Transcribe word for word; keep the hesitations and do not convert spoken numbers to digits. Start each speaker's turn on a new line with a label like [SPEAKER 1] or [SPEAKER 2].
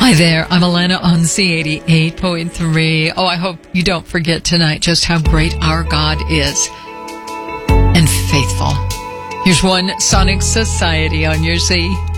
[SPEAKER 1] Hi there, I'm Alana on Z eighty-eight point three. Oh, I hope you don't forget tonight just how great our God is and faithful. Here's one Sonic Society on your Z.